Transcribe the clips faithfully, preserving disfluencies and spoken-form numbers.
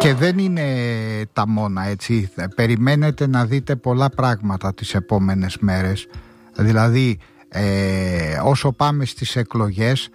Και δεν είναι τα μόνα, έτσι. Περιμένετε να δείτε πολλά πράγματα τις επόμενες μέρες. Δηλαδή, ε, όσο πάμε στις εκλογές,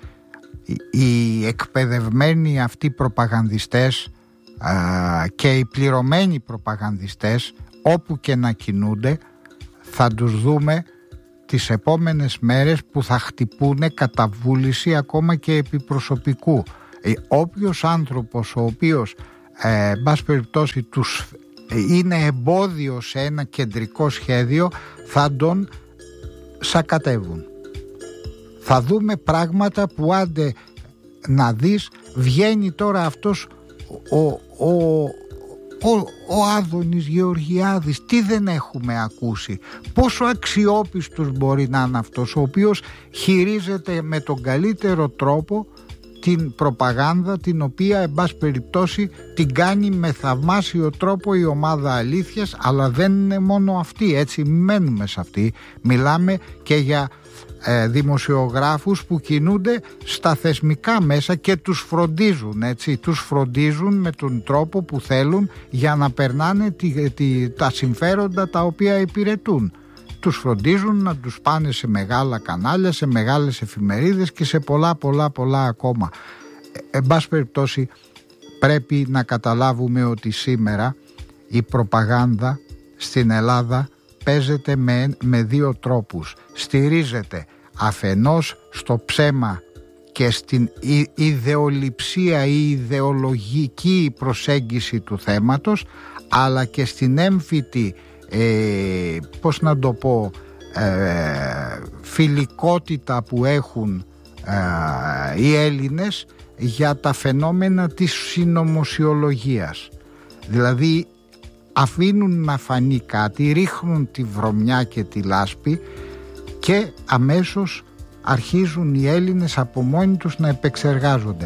οι εκπαιδευμένοι αυτοί προπαγανδιστές ε, και οι πληρωμένοι προπαγανδιστές, όπου και να κινούνται, θα τους δούμε τις επόμενες μέρες που θα χτυπούνε κατά βούληση ακόμα και επιπροσωπικού. Ε, όποιος άνθρωπος ο οποίος ε, εν πάση περιπτώσει τους είναι εμπόδιο σε ένα κεντρικό σχέδιο, θα τον σακατεύουν. Θα δούμε πράγματα που, άντε να δεις, βγαίνει τώρα αυτός ο, ο, ο, ο Άδωνης Γεωργιάδης. Τι δεν έχουμε ακούσει? Πόσο αξιόπιστος μπορεί να είναι αυτός, ο οποίος χειρίζεται με τον καλύτερο τρόπο την προπαγάνδα, την οποία εν πάση περιπτώσει την κάνει με θαυμάσιο τρόπο η ομάδα Αλήθειας. Αλλά δεν είναι μόνο αυτή, έτσι, μένουμε σε αυτή. Μιλάμε και για ε, δημοσιογράφους που κινούνται στα θεσμικά μέσα και τους φροντίζουν, έτσι, τους φροντίζουν με τον τρόπο που θέλουν για να περνάνε τη, τη, τα συμφέροντα τα οποία υπηρετούν. Τους φροντίζουν να τους πάνε σε μεγάλα κανάλια, σε μεγάλες εφημερίδες και σε πολλά πολλά πολλά ακόμα. Ε, εν πάση περιπτώσει, πρέπει να καταλάβουμε ότι σήμερα η προπαγάνδα στην Ελλάδα παίζεται με, με δύο τρόπους. Στηρίζεται αφενός στο ψέμα και στην ιδεολειψία ή ιδεολογική προσέγγιση του θέματος, αλλά και στην έμφυτη Ε, πώς να το πω, ε, φιλικότητα που έχουν ε, οι Έλληνες για τα φαινόμενα της συνωμοσιολογίας. Δηλαδή αφήνουν να φανεί κάτι, ρίχνουν τη βρωμιά και τη λάσπη και αμέσως αρχίζουν οι Έλληνες από μόνοι τους να επεξεργάζονται.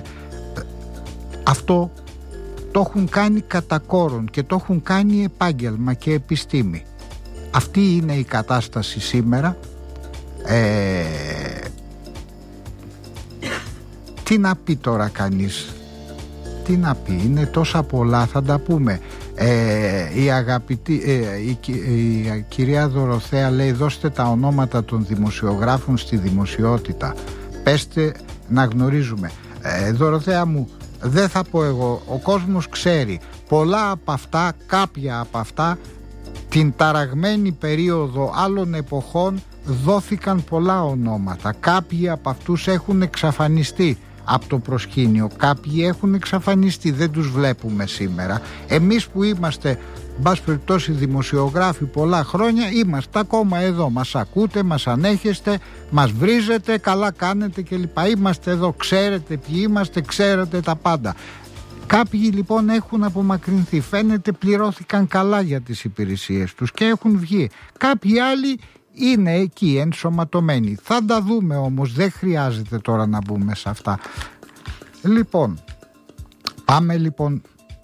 Αυτό το έχουν κάνει κατά κόρον και το έχουν κάνει επάγγελμα και επιστήμη. Αυτή είναι η κατάσταση σήμερα. Ε, τι να πει τώρα κανείς? Τι να πει? Είναι τόσα πολλά, θα τα πούμε. Ε, η αγαπητή ε, η, η κυρία Δωροθέα λέει: δώστε τα ονόματα των δημοσιογράφων στη δημοσιότητα, πέστε να γνωρίζουμε. ε, Δωροθέα μου, δεν θα πω εγώ, ο κόσμος ξέρει. Πολλά από αυτά, κάποια από αυτά, την ταραγμένη περίοδο άλλων εποχών δόθηκαν πολλά ονόματα. Κάποιοι από αυτούς έχουν εξαφανιστεί από το προσκήνιο, κάποιοι έχουν εξαφανιστεί, δεν τους βλέπουμε σήμερα. Εμείς που είμαστε, μπας περιπτώσει, δημοσιογράφοι πολλά χρόνια, είμαστε ακόμα εδώ, μας ακούτε, μας ανέχεστε, μας βρίζετε, καλά κάνετε κλπ. Είμαστε εδώ, ξέρετε ποιοι είμαστε, ξέρετε τα πάντα. Κάποιοι λοιπόν έχουν απομακρυνθεί, φαίνεται πληρώθηκαν καλά για τις υπηρεσίες τους και έχουν βγει. Κάποιοι άλλοι είναι εκεί ενσωματωμένοι. Θα τα δούμε όμως, δεν χρειάζεται τώρα να μπούμε σε αυτά. Λοιπόν, πάμε λοιπόν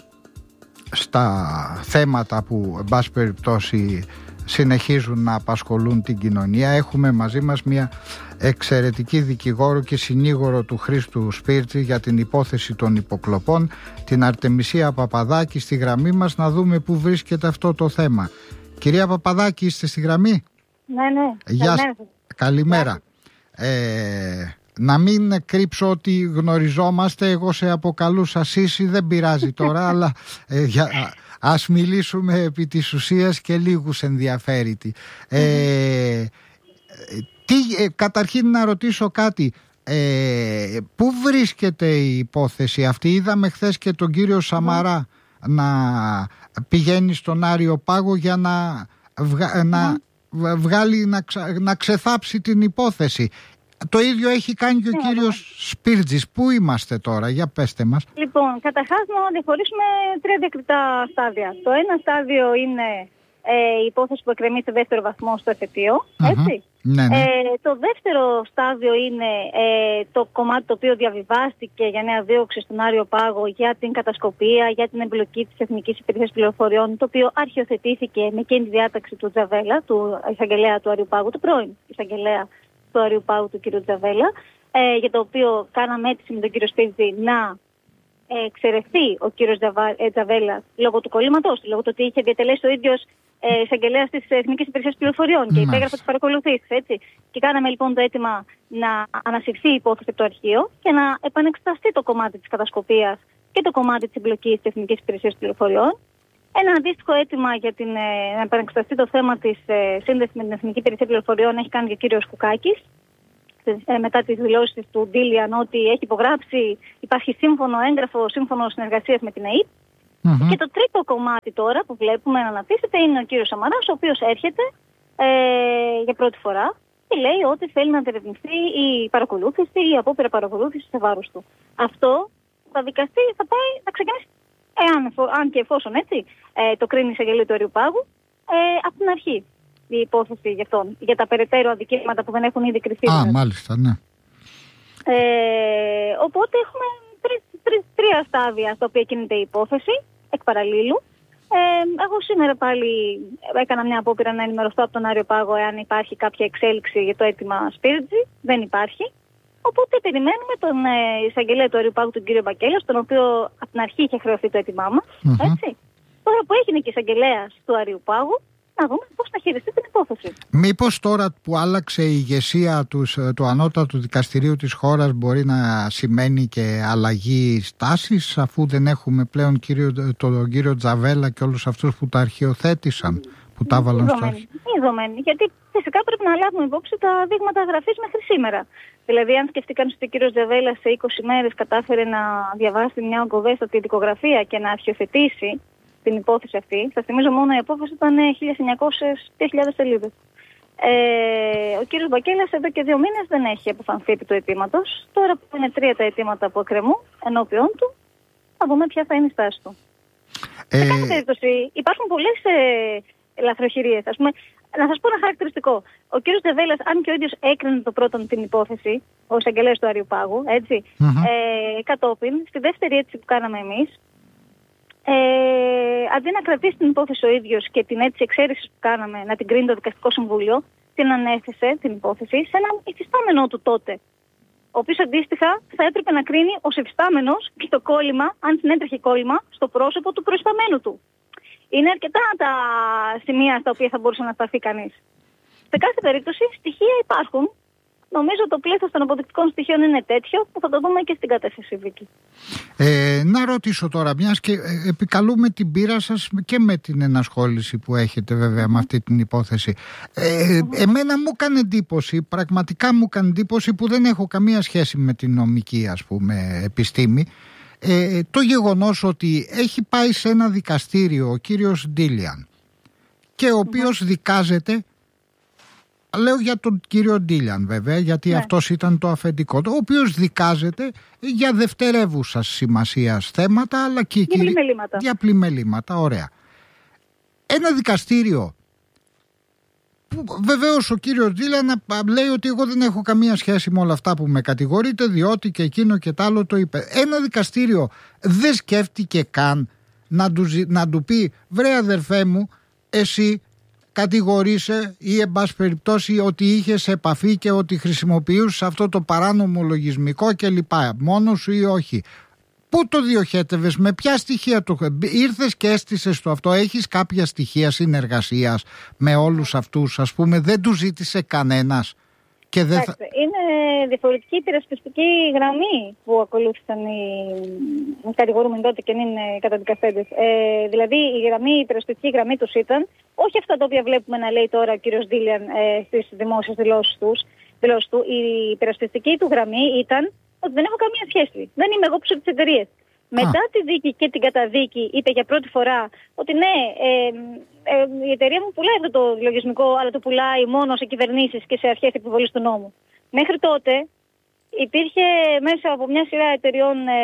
στα θέματα που εν πάση περιπτώσει συνεχίζουν να απασχολούν την κοινωνία. Έχουμε μαζί μας μια εξαιρετική δικηγόρο και συνήγορο του Χρήστου Σπίρτζη για την υπόθεση των υποκλοπών, την Αρτεμισία Παπαδάκη, στη γραμμή μας, να δούμε πού βρίσκεται αυτό το θέμα. Κυρία Παπαδάκη, είστε στη γραμμή? Ναι, ναι. Γεια σας. Καλημέρα. Ε, να μην κρύψω ότι γνωριζόμαστε, εγώ σε αποκαλούσα Σύση, δεν πειράζει τώρα, αλλά ε, για, ας μιλήσουμε επί της ουσίας και λίγους ενδιαφέρει. Ε, τι, ε, καταρχήν να ρωτήσω κάτι. Ε, πού βρίσκεται η υπόθεση αυτή? Είδαμε χθες και τον κύριο Σαμαρά mm. να πηγαίνει στον Άριο Πάγο για να, βγα, mm. να βγάλει, να, ξα, να ξεθάψει την υπόθεση. Το ίδιο έχει κάνει και ο ναι, κύριος ναι. Σπίρτζης. Πού είμαστε τώρα, για πέστε μας. Λοιπόν, καταρχάς να διαχωρίσουμε τρία διακριτά στάδια. Το ένα στάδιο είναι ε, η υπόθεση που εκκρεμεί σε δεύτερο βαθμό στο εφετείο, uh-huh. έτσι. Ναι, ναι. Ε, το δεύτερο στάδιο είναι ε, το κομμάτι το οποίο διαβιβάστηκε για νέα δίωξη στον Άριο Πάγο για την κατασκοπία, για την εμπλοκή της Εθνικής Υπηρεσίας Πληροφοριών, το οποίο αρχιοθετήθηκε με εκείνη τη διάταξη του Τζαβέλα, του εισαγγελέα του Άριου Πάγου, του πρώην εισαγγελέα του Άριου Πάγου, του κ. Τζαβέλα, ε, για το οποίο κάναμε αίτηση με τον κύριο Σπίρτζη να εξαιρεθεί ο κύριος Τζαβέλας λόγω του κολλήματός του, λόγω του ότι είχε διατελέσει ο ίδιος ε, εισαγγελέας της Εθνικής Υπηρεσίας Πληροφοριών και υπέγραφε τις παρακολουθήσεις, έτσι. Και κάναμε λοιπόν το αίτημα να ανασυρθεί η υπόθεση από το αρχείο και να επανεξεταστεί το κομμάτι της κατασκοπίας και το κομμάτι της εμπλοκής της Εθνικής Υπηρεσίας Πληροφοριών. Ένα αντίστοιχο αίτημα για την, ε, να επανεξεταστεί το θέμα της ε, σύνδεσης με την Εθνική Υπηρεσία Πληροφοριών έχει κάνει και ο κύριος Κουκάκης. Ε, μετά τις δηλώσεις του Ντίλιαν ότι έχει υπογράψει, υπάρχει σύμφωνο έγγραφο, σύμφωνο συνεργασίας με την ΕΕΠ. Mm-hmm. Και το τρίτο κομμάτι τώρα που βλέπουμε να αναπτύσσεται είναι ο κύριος Σαμαράς, ο οποίος έρχεται ε, για πρώτη φορά και λέει ότι θέλει να διερευνηθεί η παρακολούθηση ή η απόπειρα παρακολούθηση σε βάρος του. Αυτό θα δικαστεί, θα πάει, θα ξεκινήσει, εάν, αν και εφόσον έτσι, ε, το κρίνει η εισαγγελία του Αριοπάγου, ε, από την αρχή. Η υπόθεση για αυτόν, για τα περαιτέρω αδικήματα που δεν έχουν ήδη κρυφθεί. Α, μάλιστα, ναι. Ε, οπότε έχουμε τρι, τρι, τρία στάδια στα οποία κινείται η υπόθεση, εκ παραλλήλου. Ε, εγώ σήμερα πάλι έκανα μια απόπειρα να ενημερωθώ από τον Αριοπάγο εάν υπάρχει κάποια εξέλιξη για το αίτημα Σπίρτζη. Δεν υπάρχει. Οπότε περιμένουμε τον ε, εισαγγελέα του Αριοπάγου, τον κύριο Μπακέλα, στον οποίο από την αρχή είχε χρεωθεί το αίτημά μας. Mm-hmm. Έτσι. Τώρα που έγινε και εισαγγελέας του Αριοπάγου, να δούμε πώς θα χειριστεί την υπόθεση. Μήπως τώρα που άλλαξε η ηγεσία του, του ανώτατου δικαστηρίου της χώρας μπορεί να σημαίνει και αλλαγή στάσης, αφού δεν έχουμε πλέον κύριο, τον κύριο Τζαβέλα και όλους αυτούς που τα αρχιοθέτησαν, που τα έβαλαν στο αρχείο. Ειδωμένη, γιατί φυσικά πρέπει να λάβουμε υπόψη τα δείγματα γραφής μέχρι σήμερα. Δηλαδή, αν σκεφτεί κανείς ότι ο κύριος Τζαβέλα σε είκοσι μέρες κατάφερε να διαβάσει μια ογκοβέστατη δικογραφία και να αρχιοθετήσει την υπόθεση αυτή, σας θυμίζω μόνο η απόφαση ήταν χίλια εννιακόσιες με δύο χιλιάδες σελίδες. Ε, ο κύριος Μπακέλας εδώ και δύο μήνες δεν έχει αποφανθεί επί του αιτήματος. Τώρα που είναι τρία τα αιτήματα που εκκρεμούν ενώπιον του, θα δούμε ποια θα είναι η στάση του. Ε... Σε κάθε περίπτωση υπάρχουν πολλές ε, λαθροχειρίες. Ας πούμε, να σας πω ένα χαρακτηριστικό. Ο κύριος Τζαβέλας, αν και ο ίδιος έκρινε το πρώτον την υπόθεση, ο εισαγγελέας του Αριοπάγου, έτσι, mm-hmm. ε, κατόπιν, στη δεύτερη αίτηση που κάναμε εμείς, Ε, αντί να κρατήσει την υπόθεση ο ίδιος και την αίτηση εξαίρεσης που κάναμε να την κρίνει το Δικαστικό Συμβούλιο, την ανέθεσε την υπόθεση σε έναν υφιστάμενο του τότε. Ο οποίος αντίστοιχα θα έπρεπε να κρίνει ως υφιστάμενος και το κόλλημα, αν συνέτρεχε κόλλημα, στο πρόσωπο του προϊσταμένου του. Είναι αρκετά τα σημεία στα οποία θα μπορούσε να σταθεί κανείς. Σε κάθε περίπτωση στοιχεία υπάρχουν. Νομίζω το πλήθος των αποδεικτικών στοιχείων είναι τέτοιο που θα το δούμε και στην κατεύθυνση δίκη. Ε, να ρωτήσω τώρα, μιας και ε, επικαλούμε την πείρα σας και με την ενασχόληση που έχετε βέβαια με αυτή την υπόθεση. Ε, εμένα μου έκανε εντύπωση, πραγματικά μου έκανε εντύπωση που δεν έχω καμία σχέση με την νομική, ας πούμε, επιστήμη. Ε, το γεγονός ότι έχει πάει σε ένα δικαστήριο ο κύριος Ντίλιαν και ο οποίος δικάζεται. Λέω για τον κύριο Ντίλιαν βέβαια, γιατί ναι. αυτός ήταν το αφεντικό του, ο οποίος δικάζεται για δευτερεύουσας σημασίας θέματα, αλλά και για πλημελήματα. Για πλημελήματα, ωραία. Ένα δικαστήριο που βεβαίως ο κύριος Ντίλιαν λέει ότι εγώ δεν έχω καμία σχέση με όλα αυτά που με κατηγορείτε, διότι και εκείνο και τ' άλλο το είπε. Ένα δικαστήριο δεν σκέφτηκε καν να του, να του πει βρε αδερφέ μου, εσύ κατηγορείσαι ή εν πάση περιπτώσει ότι είχες επαφή και ότι χρησιμοποιούσες αυτό το παράνομο λογισμικό κλπ. Μόνος σου ή όχι. Πού το διοχέτευες, με ποια στοιχεία το ήρθες και έστησες το αυτό, έχεις κάποια στοιχεία συνεργασίας με όλους αυτούς, ας πούμε, δεν του ζήτησε κανένας. Και δεν θα... Είναι διαφορετική υπερασπιστική γραμμή που ακολούθησαν οι κατηγορούμενοι τότε και είναι καταδικαστέντες. Ε, δηλαδή η, γραμμή, η υπερασπιστική γραμμή τους ήταν όχι αυτά τα οποία βλέπουμε να λέει τώρα ο κύριος Ντίλιαν ε, στις δημόσιες δηλώσεις του. Η υπερασπιστική του γραμμή ήταν ότι δεν έχω καμία σχέση. Δεν είμαι εγώ πίσω από τις εταιρείες. Μετά τη δίκη και την καταδίκη είπε για πρώτη φορά ότι ναι, ε, ε, η εταιρεία μου πουλάει αυτό το λογισμικό, αλλά το πουλάει μόνο σε κυβερνήσεις και σε αρχές επιβολής του νόμου. Μέχρι τότε υπήρχε μέσα από μια σειρά εταιριών, ε,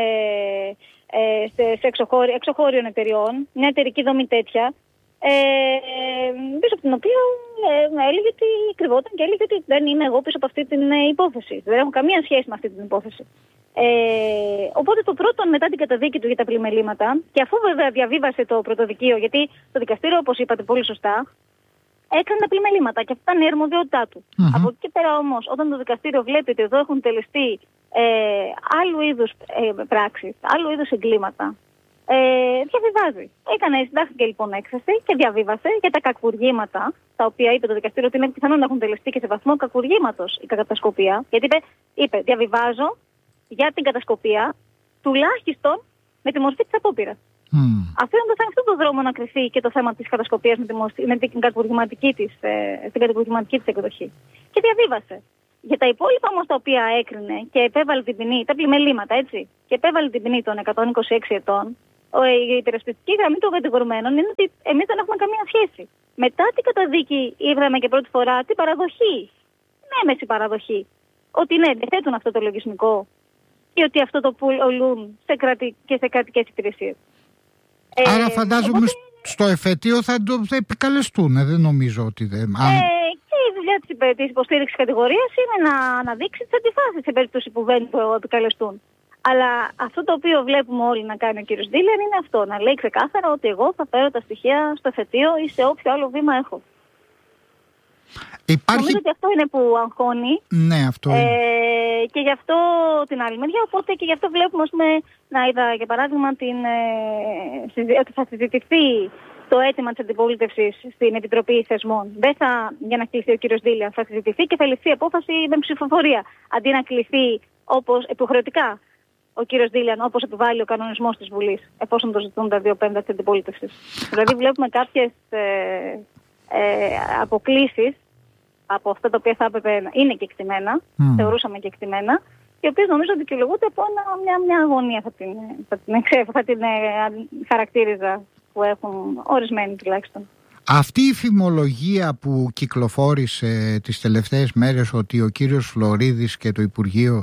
ε, σε, σε εξωχώρι, εξωχώριων εταιριών, μια εταιρική δομή τέτοια, ε, ε, πίσω από την οποία ε, έλεγε ότι κρυβόταν και έλεγε ότι δεν είμαι εγώ πίσω από αυτή την ε, υπόθεση. Δεν έχω καμία σχέση με αυτή την υπόθεση. Ε, οπότε το πρώτο μετά την καταδίκη του για τα πλημελήματα, και αφού βέβαια διαβίβασε το πρωτοδικείο, γιατί το δικαστήριο, όπως είπατε πολύ σωστά, έκανε τα πλημελήματα και αυτά είναι η αρμοδιότητά του. Mm-hmm. Από εκεί και πέρα όμως, όταν το δικαστήριο βλέπει ότι εδώ έχουν τελεστεί ε, άλλου είδους ε, πράξεις, άλλου είδους εγκλήματα, ε, διαβιβάζει. Έκανε, συντάχθηκε λοιπόν έκθεση και διαβίβασε για τα κακουργήματα, τα οποία είπε το δικαστήριο ότι είναι πιθανόν να έχουν τελεστεί και σε βαθμό κακουργήματος η κατασκοπία. Γιατί είπε, είπε διαβιβάζω για την κατασκοπία τουλάχιστον με τη μορφή της απόπειρας. Mm. Αφήνοντας αυτόν τον δρόμο να κρυφθεί και το θέμα της κατασκοπίας με, τη μορφή, με την κακουργηματική της, ε, την κακουργηματική της εκδοχή. Και διαβίβασε. Για τα υπόλοιπα όμως τα οποία έκρινε και επέβαλε την ποινή, τα πλημελήματα έτσι, και επέβαλε την ποινή των εκατόν είκοσι έξι ετών, η υπερασπιστική γραμμή των κατηγορουμένων είναι ότι εμείς δεν έχουμε καμία σχέση. Μετά την καταδίκη είδαμε και πρώτη φορά την παραδοχή, την έμεση παραδοχή, ότι ναι, διαθέτουν αυτό το λογισμικό και ότι αυτό το πουλούν σε κρατη... και σε κρατικές υπηρεσίες. Άρα ε, φαντάζομαι οπότε... στο εφετείο θα το θα επικαλεστούν, δεν νομίζω ότι δεν... Ε, και η δουλειά της, της υποστήριξης κατηγορίας είναι να αναδείξει τις αντιφάσεις σε περίπτωση που δεν το επικαλεστούν. Αλλά αυτό το οποίο βλέπουμε όλοι να κάνει ο κύριος Ντίλιαν είναι αυτό, να λέει ξεκάθαρα ότι εγώ θα φέρω τα στοιχεία στο εφετείο ή σε όποιο άλλο βήμα έχω. Υπάρχει... Νομίζω ότι αυτό είναι που αγχώνει. Ναι, αυτό είναι. Ε, και γι' αυτό την άλλη μεριά, οπότε και γι' αυτό βλέπουμε, ας πούμε, να είδα για παράδειγμα την, ε, ότι θα συζητηθεί το αίτημα της αντιπολίτευσης στην Επιτροπή Θεσμών. Δεν θα, για να κληθεί ο κύριος Ντίλιαν, θα συζητηθεί και θα ληφθεί απόφαση με ψηφοφορία. Αντί να κληθεί όπως υποχρεωτικά ο κύριος Ντίλιαν, όπως επιβάλλει ο κανονισμός της Βουλής, εφόσον το ζητούν τα δύο πέμπτα της αντιπολίτευσης. Δηλαδή βλέπουμε κάποιες ε, ε, αποκλήσεις από αυτά τα οποία θα έπρεπε να είναι κεκτημένα, mm. θεωρούσαμε κεκτημένα, οι οποίες νομίζω δικαιολογούνται από ένα, μια, μια αγωνία, θα την, θα την, θα την ε, χαρακτήριζα, που έχουν ορισμένοι τουλάχιστον. Αυτή η φημολογία που κυκλοφόρησε τις τελευταίες μέρες ότι ο κύριος Φλωρίδης και το Υπουργείο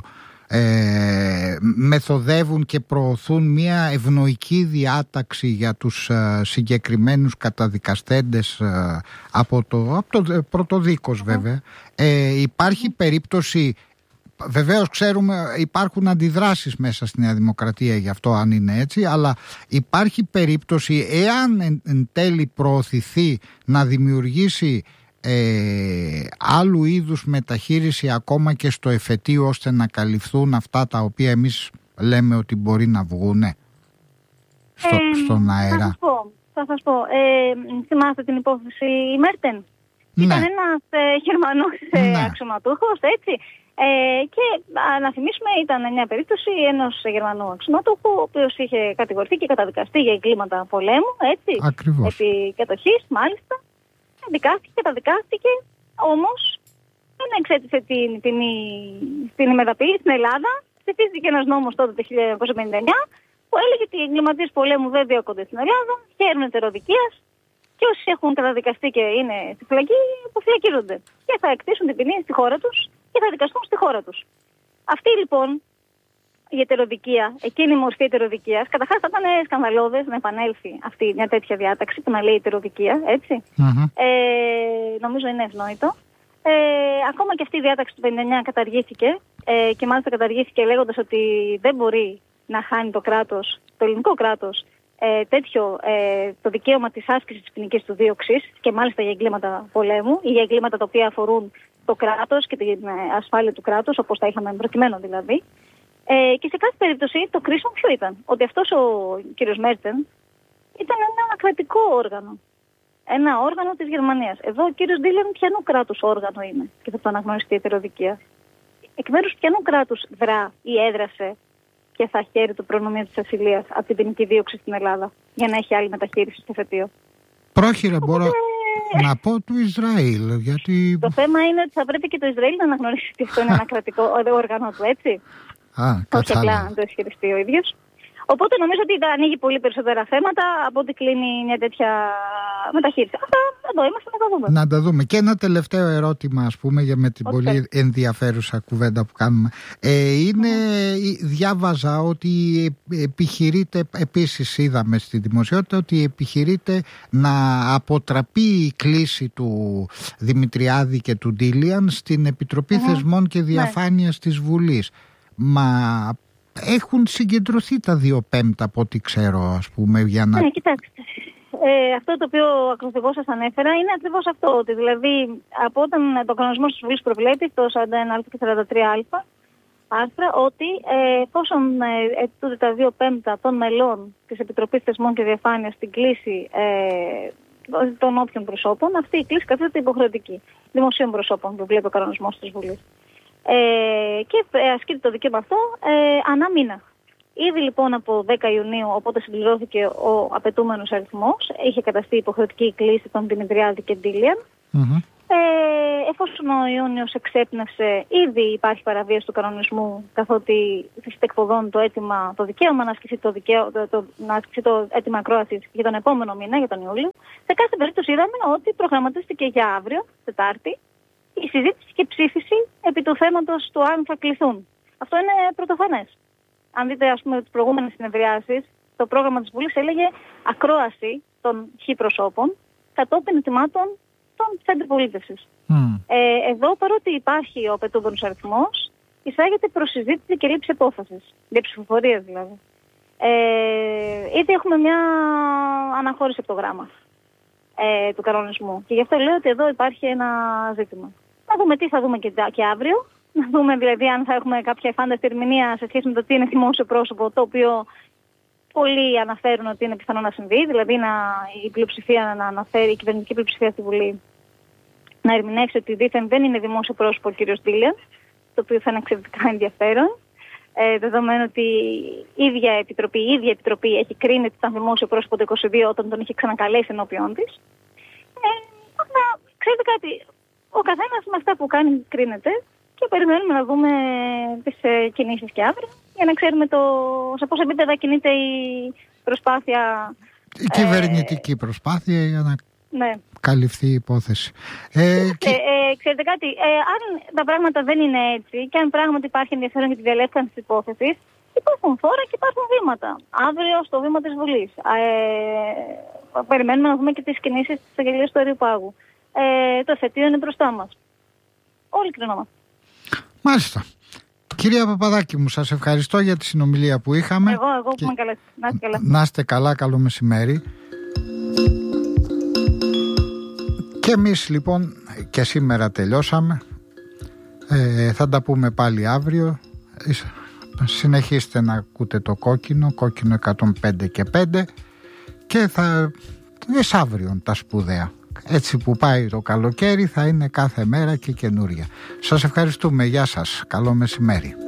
ε, μεθοδεύουν και προωθούν μια ευνοϊκή διάταξη για τους ε, συγκεκριμένους καταδικαστέντες ε, από, το, από το πρωτοδίκος βέβαια, ε, υπάρχει περίπτωση, βεβαίως ξέρουμε υπάρχουν αντιδράσεις μέσα στη Νέα Δημοκρατία γι' αυτό αν είναι έτσι, αλλά υπάρχει περίπτωση εάν εν, εν τέλει προωθηθεί να δημιουργήσει Ε, άλλου είδους μεταχείριση ακόμα και στο εφετείο ώστε να καλυφθούν αυτά τα οποία εμείς λέμε ότι μπορεί να βγούνε στο, ε, στον αέρα. Θα σας πω, θα σας πω. Ε, θυμάστε την υπόθεση η Μέρτεν. Ναι. Ήταν ένας ε, Γερμανός ε, ναι. αξιωματούχος, έτσι. Ε, και να θυμίσουμε ήταν μια περίπτωση ενός Γερμανού αξιωματούχου ο οποίος είχε κατηγορηθεί και καταδικαστεί για εγκλήματα πολέμου, έτσι. Ακριβώς. Επί κατοχής, μάλιστα. Δικάστηκε, καταδικάστηκε, όμως δεν εξέτησε την ποινή στην ημεδαπή στην Ελλάδα. Ψηφίστηκε ένας νόμος τότε το χίλια εννιακόσια πενήντα εννιά που έλεγε ότι οι εγκληματίες πολέμου δεν διώκονται στην Ελλάδα, χαίρουν ετεροδικίας και όσοι έχουν καταδικαστεί και είναι στη φυλακή αποφυλακίζονται και θα εκτίσουν την ποινή στη χώρα τους και θα δικαστούν στη χώρα τους. Αυτή λοιπόν η ετεροδικία, εκείνη η μορφή ετεροδικίας, καταρχάς θα ήταν σκανδαλώδες να επανέλθει αυτή μια τέτοια διάταξη που να λέει ετεροδικία, έτσι. Mm-hmm. Ε, νομίζω είναι ευνόητο. Ε, ακόμα και αυτή η διάταξη του πενήντα εννιά καταργήθηκε ε, και μάλιστα καταργήθηκε λέγοντας ότι δεν μπορεί να χάνει το κράτος, το ελληνικό κράτος, ε, τέτοιο ε, το δικαίωμα της άσκησης της ποινικής του δίωξης και μάλιστα για εγκλήματα πολέμου ή για εγκλήματα τα οποία αφορούν το κράτος και την ασφάλεια του κράτους, όπως τα είχαμε προκειμένου δηλαδή. Ε, και σε κάθε περίπτωση το κρίσιμο ποιο ήταν? Ότι αυτός ο κύριος Μέρτεν ήταν ένα κρατικό όργανο. Ένα όργανο της Γερμανίας. Εδώ ο κύριος Ντίλιαν ποιανού κράτους όργανο είναι και θα το αναγνωριστεί η ετεροδικία? Εκ μέρους ποιανού κράτους δρά ή έδρασε και θα χαίρει το προνομίο της ασυλίας από την ποινική δίωξη στην Ελλάδα για να έχει άλλη μεταχείριση στο εφετείο? Πρόχειρα μπορώ Οπότε... να πω του Ισραήλ. Γιατί... Το θέμα είναι ότι θα πρέπει και το Ισραήλ να αναγνωρίσει ότι αυτό είναι ένα κρατικό όργανο του, έτσι. Α, όχι απλά να το ισχυριστεί ο ίδιος. Οπότε νομίζω ότι θα ανοίγει πολύ περισσότερα θέματα από ότι κλείνει μια τέτοια μεταχείριση. Αυτά εδώ είμαστε να τα δούμε. Να τα δούμε. Και ένα τελευταίο ερώτημα, ας πούμε, για με την okay. πολύ ενδιαφέρουσα κουβέντα που κάνουμε. Ε, είναι, mm. διάβαζα ότι επιχειρείται, επίσης είδαμε στη δημοσιότητα, ότι επιχειρείται να αποτραπεί η κλίση του Δημητριάδη και του Ντίλιαν στην Επιτροπή mm-hmm. Θεσμών και Διαφάνειας ναι. της Βουλής. Μα έχουν συγκεντρωθεί τα δύο πέμπτα από ό,τι ξέρω, ας πούμε, για να... Ναι, κοιτάξτε. Ε, αυτό το οποίο ακριβώς σας ανέφερα είναι ακριβώς αυτό. Ότι δηλαδή από όταν το κανονισμός της Βουλής προβλέπει, το σαράντα ένα α και σαράντα τρία α άρθρα, ότι ε, εφόσον ε, ετούνται τα δύο πέμπτα των μελών της Επιτροπής Θεσμών και Διαφάνειας στην κλίση ε, των όποιων προσώπων, αυτή η κλίση καθίσταται υποχρεωτική. Δημοσίων προσώπων που βλέπει ο κανονισμός της Βουλής. Ε, και ε, ασκείται το δικαίωμα αυτό ε, ανά μήνα. Ήδη λοιπόν από δέκα Ιουνίου, οπότε συμπληρώθηκε ο απαιτούμενος αριθμός, είχε καταστεί υποχρεωτική η κλίση των Δημητριάδη και Ντίλιαν. Mm-hmm. Ε, εφόσον ο Ιούνιος εξέπνευσε, ήδη υπάρχει παραβίαση του κανονισμού, καθότι εκποδώνει το αίτημα, το δικαίωμα να ασκηθεί το, δικαίω, το, το, να ασκηθεί το αίτημα ακρόασης για τον επόμενο μήνα, για τον Ιούλιο. Σε κάθε περίπτωση είδαμε ότι προγραμματίστηκε για αύριο, Τετάρτη, η συζήτηση και ψήφιση επί του θέματος του αν θα κληθούν. Αυτό είναι πρωτοφανές. Αν δείτε, ας πούμε, τις προηγούμενες συνεδριάσεις, το πρόγραμμα της Βουλής έλεγε ακρόαση των χ προσώπων κατόπιν ετοιμάτων της αντιπολίτευσης. Mm. Ε, εδώ, παρότι υπάρχει ο απαιτούμενος αριθμός, εισάγεται προς συζήτηση και λήψη απόφασης. Για ψηφοφορίες δηλαδή. Ε, ήδη έχουμε μια αναχώρηση από το γράμμα ε, του κανονισμού. Και γι' αυτό λέω ότι εδώ υπάρχει ένα ζήτημα. Να δούμε τι θα δούμε και, και αύριο. Να δούμε δηλαδή αν θα έχουμε κάποια εφάνταστη ερμηνεία σε σχέση με το τι είναι δημόσιο πρόσωπο, το οποίο πολλοί αναφέρουν ότι είναι πιθανό να συμβεί, δηλαδή να, η πλειοψηφία να αναφέρει, η κυβερνητική πλειοψηφία στη Βουλή να ερμηνεύσει ότι δήθεν δεν είναι δημόσιο πρόσωπο ο κ. Ντίλιαν, το οποίο θα είναι εξαιρετικά ενδιαφέρον, ε, δεδομένου ότι η ίδια επιτροπή, η ίδια επιτροπή έχει κρίνει ότι ήταν δημόσιο πρόσωπο το είκοσι δύο όταν τον είχε ξανακαλέσει ενώπιον της. Ε, να, ξέρετε κάτι, ο καθένας με αυτά που κάνει κρίνεται. Και περιμένουμε να δούμε τις ε, κινήσεις και αύριο για να ξέρουμε το, σε πόσα επίπεδα κινείται η προσπάθεια. Η κυβερνητική ε, προσπάθεια για να ναι. καλυφθεί η υπόθεση. Ε, και... ε, ε, ξέρετε κάτι, ε, αν τα πράγματα δεν είναι έτσι και αν πράγματι υπάρχει ενδιαφέρον για τη διαλεύκανση της υπόθεσης, υπάρχουν φόρα και υπάρχουν βήματα. Αύριο στο βήμα της Βουλής. Ε, περιμένουμε να δούμε και τις κινήσεις της Αγγελίας του Αερίου Πάγου. Ε, το εφετείο είναι μπροστά μας. Όλοι κρινόμαστε. Μάλιστα. Κυρία Παπαδάκη μου, σας ευχαριστώ για τη συνομιλία που είχαμε. Εγώ, εγώ που είμαι καλά. Να είστε καλά. Να είστε καλά, καλό μεσημέρι. Και εμείς λοιπόν και σήμερα τελειώσαμε. Ε, θα τα πούμε πάλι αύριο. Συνεχίστε να ακούτε το κόκκινο, κόκκινο εκατόν πέντε και πέντε και θα αύριο τα σπουδαία. Έτσι που πάει το καλοκαίρι θα είναι κάθε μέρα και καινούρια. Σας ευχαριστούμε, γεια σας, καλό μεσημέρι.